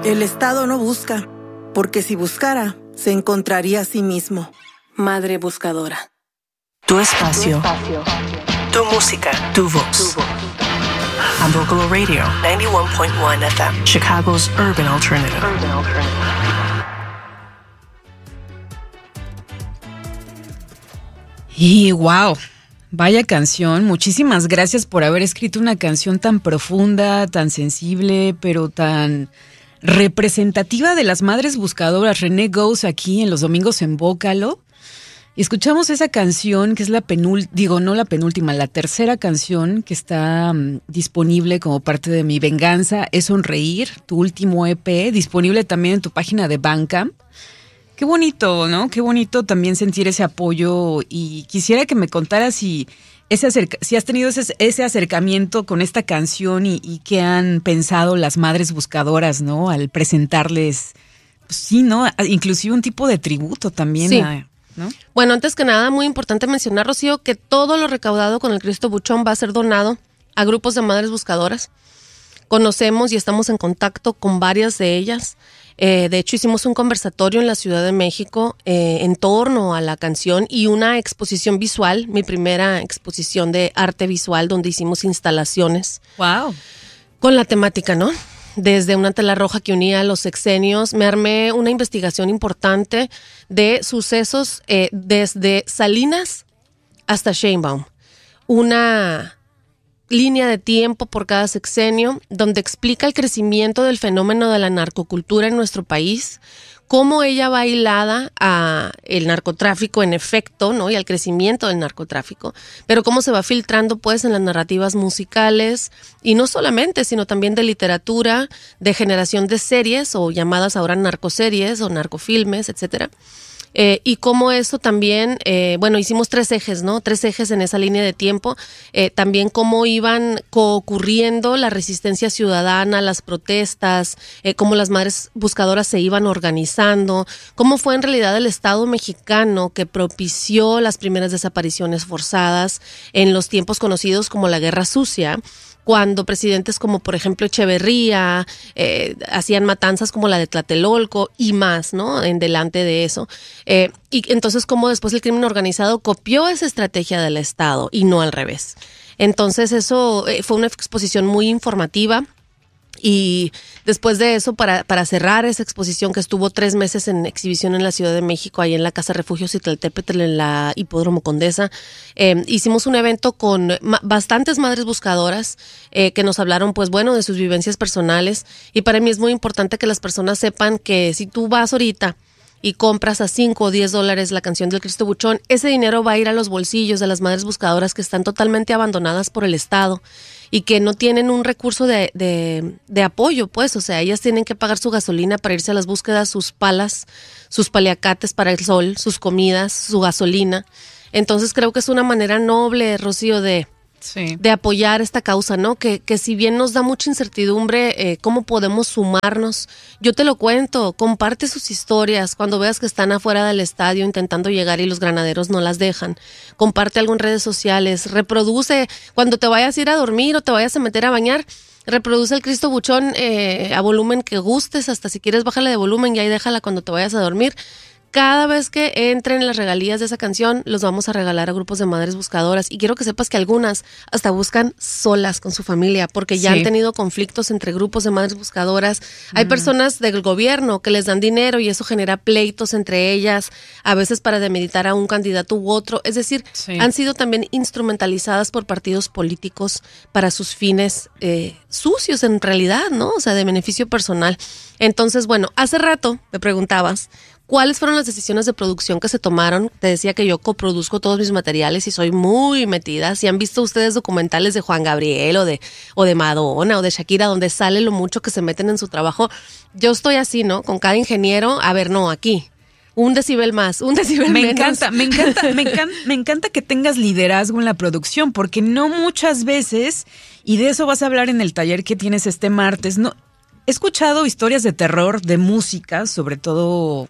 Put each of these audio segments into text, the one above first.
El Estado no busca, porque si buscara, se encontraría a sí mismo. Madre buscadora. Tu espacio. Tu música. Tu voz. Ambocolo Radio, 91.1 FM, Chicago's Urban Alternative. Y wow, vaya canción. Muchísimas gracias por haber escrito una canción tan profunda, tan sensible, pero tan representativa de las madres buscadoras. René Goes aquí en los domingos en Bócalo. Y escuchamos esa canción que es la la tercera canción que está disponible como parte de Mi Venganza es Sonreír, tu último EP, disponible también en tu página de Bandcamp. Qué bonito, ¿no? Qué bonito también sentir ese apoyo, y quisiera que me contaras si has tenido ese acercamiento con esta canción y qué han pensado las madres buscadoras, ¿no? Al presentarles, pues sí, ¿no? Inclusive un tipo de tributo también, sí. ¿No? Bueno, antes que nada, muy importante mencionar, Rocío, que todo lo recaudado con el Cristo Buchón va a ser donado a grupos de madres buscadoras. Conocemos y estamos en contacto con varias de ellas. De hecho, hicimos un conversatorio en la Ciudad de México en torno a la canción y una exposición visual, mi primera exposición de arte visual, donde hicimos instalaciones. ¡Wow! Con la temática, ¿no? Desde una tela roja que unía los sexenios, me armé una investigación importante de sucesos desde Salinas hasta Sheinbaum. Una línea de tiempo por cada sexenio, donde explica el crecimiento del fenómeno de la narcocultura en nuestro país, cómo ella va hilada a el narcotráfico en efecto, ¿no? Y al crecimiento del narcotráfico, pero cómo se va filtrando pues en las narrativas musicales, y no solamente, sino también de literatura, de generación de series o llamadas ahora narcoseries o narcofilmes, etcétera. Y cómo eso también, hicimos 3 ejes, ¿no? 3 ejes en esa línea de tiempo. También cómo iban ocurriendo la resistencia ciudadana, las protestas, cómo las madres buscadoras se iban organizando, cómo fue en realidad el Estado mexicano que propició las primeras desapariciones forzadas en los tiempos conocidos como la Guerra Sucia, cuando presidentes como por ejemplo Echeverría hacían matanzas como la de Tlatelolco y más, ¿no? En delante de eso. Y entonces cómo después el crimen organizado copió esa estrategia del Estado y no al revés. Entonces eso fue una exposición muy informativa. Y después de eso, para cerrar esa exposición que estuvo 3 meses en exhibición en la Ciudad de México, ahí en la Casa Refugio Citlaltépetl, en la Hipódromo Condesa, hicimos un evento con bastantes madres buscadoras que nos hablaron, pues bueno, de sus vivencias personales. Y para mí es muy importante que las personas sepan que si tú vas ahorita y compras a $5 o $10 la canción del Cristo Buchón, ese dinero va a ir a los bolsillos de las madres buscadoras que están totalmente abandonadas por el Estado y que no tienen un recurso de apoyo, pues, o sea, ellas tienen que pagar su gasolina para irse a las búsquedas, sus palas, sus paliacates para el sol, sus comidas, su gasolina. Entonces creo que es una manera noble, Rocío, de apoyar esta causa, ¿no? Que si bien nos da mucha incertidumbre, ¿cómo podemos sumarnos? Yo te lo cuento, comparte sus historias cuando veas que están afuera del estadio intentando llegar y los granaderos no las dejan. Comparte algo en redes sociales, reproduce cuando te vayas a ir a dormir o te vayas a meter a bañar. Reproduce el Cristo Buchón a volumen que gustes, hasta si quieres bájale de volumen y ahí déjala cuando te vayas a dormir. Cada vez que entren las regalías de esa canción, los vamos a regalar a grupos de madres buscadoras. Y quiero que sepas que algunas hasta buscan solas con su familia, porque ya han tenido conflictos entre grupos de madres buscadoras. Hay personas del gobierno que les dan dinero y eso genera pleitos entre ellas, a veces para demeritar a un candidato u otro. Es decir, han sido también instrumentalizadas por partidos políticos para sus fines sucios en realidad, ¿no? O sea, de beneficio personal. Entonces, bueno, hace rato me preguntabas ¿cuáles fueron las decisiones de producción que se tomaron? Te decía que yo coproduzco todos mis materiales y soy muy metida. Si han visto ustedes documentales de Juan Gabriel o de Madonna o de Shakira, donde sale lo mucho que se meten en su trabajo, yo estoy así, ¿no? Con cada ingeniero, a ver, no, aquí, un decibel más, un decibel menos. Me encanta que tengas liderazgo en la producción, porque no muchas veces, y de eso vas a hablar en el taller que tienes este martes, no, he escuchado historias de terror, de música, sobre todo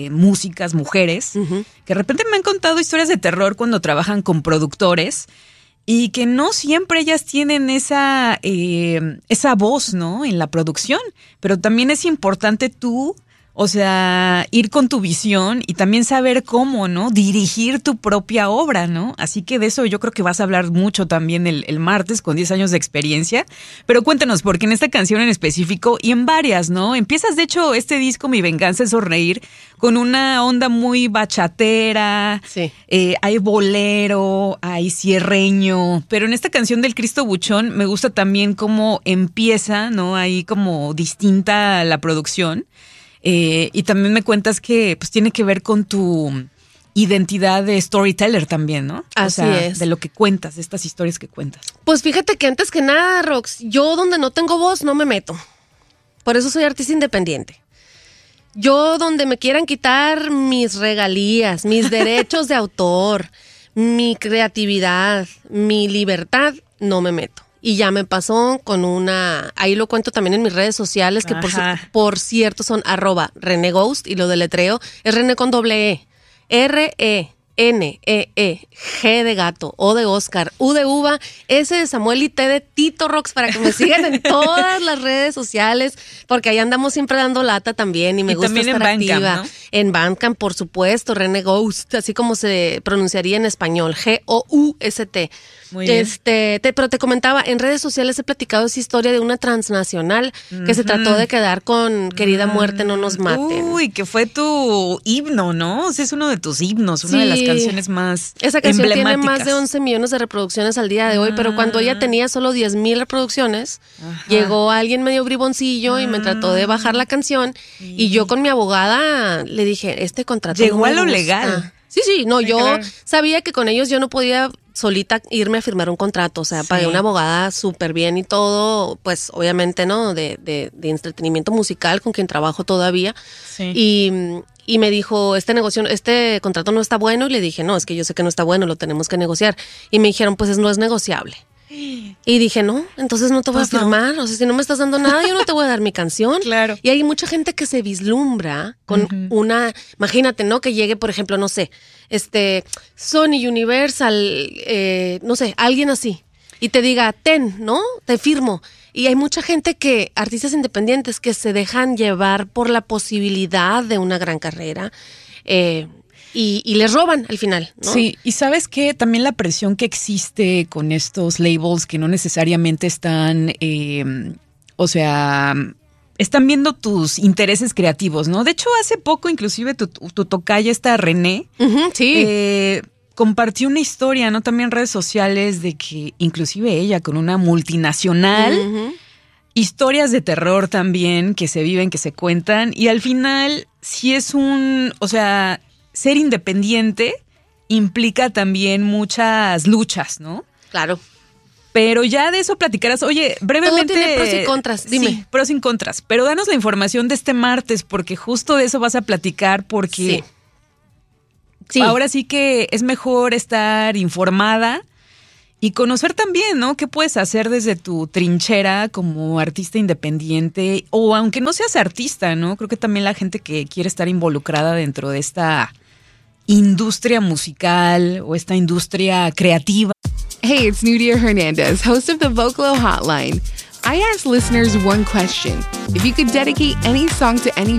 músicas, mujeres, que de repente me han contado historias de terror cuando trabajan con productores y que no siempre ellas tienen esa voz, ¿no? En la producción, pero también es importante tú, o sea, ir con tu visión y también saber cómo, ¿no? Dirigir tu propia obra, ¿no? Así que de eso yo creo que vas a hablar mucho también el martes con 10 años de experiencia. Pero cuéntanos, porque en esta canción en específico y en varias, ¿no? Empiezas, de hecho, este disco, Mi Venganza es Sonreír, con una onda muy bachatera. Sí. Hay bolero, hay cierreño. Pero en esta canción del Cristo Buchón me gusta también cómo empieza, ¿no? Ahí como distinta la producción. Y también me cuentas que pues tiene que ver con tu identidad de storyteller también, ¿no? Así es. De lo que cuentas, de estas historias que cuentas. Pues fíjate que antes que nada, Rox, yo donde no tengo voz no me meto. Por eso soy artista independiente. Yo donde me quieran quitar mis regalías, mis derechos de autor, mi creatividad, mi libertad, no me meto. Y ya me pasó con ahí lo cuento también en mis redes sociales, que por cierto son @ReneGhost, y lo deletreo, es René con doble E, RENEE, G de gato, O de Oscar, U de uva, S de Samuel y T de Tito Rox, para que me sigan en todas las redes sociales, porque ahí andamos siempre dando lata también y me gusta también estar en Bandcamp, activa. ¿no? En Bandcamp, por supuesto, René Ghost, así como se pronunciaría en español, GOUST. Muy bien. Pero te comentaba, en redes sociales he platicado esa historia de una transnacional que se trató de quedar con Querida Muerte, no nos maten. Uy, que fue tu himno, ¿no? O sea, es uno de tus himnos, una de las canciones más Esa canción tiene emblemáticas. más de 11 millones de reproducciones al día de hoy, pero cuando ella tenía solo 10,000 reproducciones, llegó alguien medio briboncillo y me trató de bajar la canción y yo con mi abogada le dije, este contrato llegó no me a lo gusta. legal. Sí, no, yo claro. sabía que con ellos yo no podía solita irme a firmar un contrato, o sea, pagué una abogada súper bien y todo, pues obviamente, ¿no? De entretenimiento musical con quien trabajo todavía. Sí. Y me dijo, este contrato no está bueno, y le dije, no, es que yo sé que no está bueno, lo tenemos que negociar. Y me dijeron, pues no es negociable. Y dije, no, entonces no te voy a firmar, o sea, si no me estás dando nada, yo no te voy a dar mi canción. Claro. Y hay mucha gente que se vislumbra con imagínate, ¿no? Que llegue, por ejemplo, no sé, Sony, Universal, no sé, alguien así, y te diga, ¿no? Te firmo. Y hay mucha gente artistas independientes que se dejan llevar por la posibilidad de una gran carrera, y les roban al final, ¿no? Sí, y ¿sabes qué? También la presión que existe con estos labels que no necesariamente están, están viendo tus intereses creativos, ¿no? De hecho, hace poco, inclusive, tu tocaya, esta René, compartió una historia, ¿no? También en redes sociales de que inclusive ella con una multinacional, historias de terror también que se viven, que se cuentan, y al final sí es ser independiente implica también muchas luchas, ¿no? Claro. Pero ya de eso platicarás. Oye, brevemente. Todo tiene pros y contras, dime. Sí, pros y contras. Pero danos la información de este martes, porque justo de eso vas a platicar, porque sí. Ahora sí que es mejor estar informada y conocer también, ¿no? ¿Qué puedes hacer desde tu trinchera como artista independiente? O aunque no seas artista, ¿no? Creo que también la gente que quiere estar involucrada dentro de esta industria musical o esta industria creativa. Hey, it's Nudia Hernandez, host of the Vocalo Hotline. I asked listeners one question. If you could dedicate any song to any